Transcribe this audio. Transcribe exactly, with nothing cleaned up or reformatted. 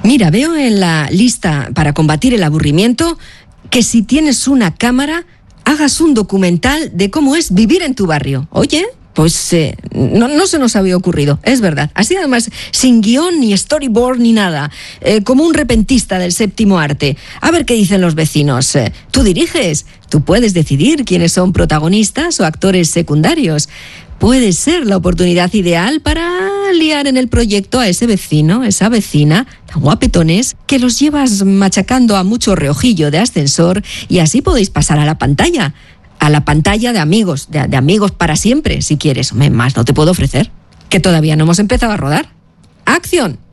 Mira, veo en la lista para combatir el aburrimiento que si tienes una cámara, hagas un documental de cómo es vivir en tu barrio. Oye, pues eh, no, no se nos había ocurrido, es verdad. Así además, sin guión, ni storyboard, ni nada. Eh, como un repentista del séptimo arte. A ver qué dicen los vecinos. Eh, tú diriges, tú puedes decidir quiénes son protagonistas o actores secundarios. Puede ser la oportunidad ideal para liar en el proyecto a ese vecino, esa vecina, tan guapetones, que los llevas machacando a mucho reojillo de ascensor y así podéis pasar a la pantalla. A la pantalla de amigos, de, de amigos para siempre, si quieres. Más no te puedo ofrecer, que todavía no hemos empezado a rodar. ¡Acción!